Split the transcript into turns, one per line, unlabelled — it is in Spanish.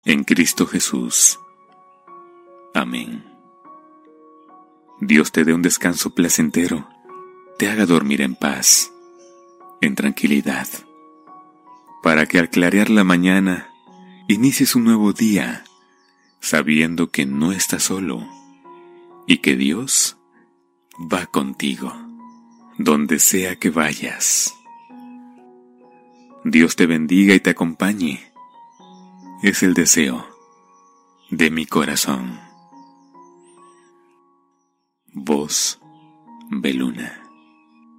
en Cristo Jesús. Amén. Dios te dé un descanso placentero, te haga dormir en paz, en tranquilidad, para que al clarear la mañana inicies un nuevo día, sabiendo que no estás solo y que Dios va contigo, donde sea que vayas. Dios te bendiga y te acompañe. Es el deseo de mi corazón. Voz Beluna.